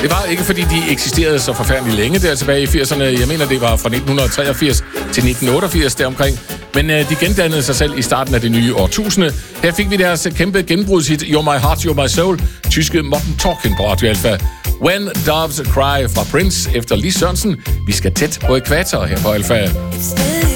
Det var ikke, fordi de eksisterede så forfærdeligt længe der tilbage i 80'erne. Jeg mener, det var fra 1983 til 1988 deromkring. Men de gendannede sig selv i starten af det nye årtusinde. Her fik vi deres kæmpe genbrudshit You're My Heart, You're My Soul, tyske Modern Talking på Radio Alpha. When Doves Cry fra Prince efter Lis Sørensen. Vi skal tæt på ækvator her på Alpha.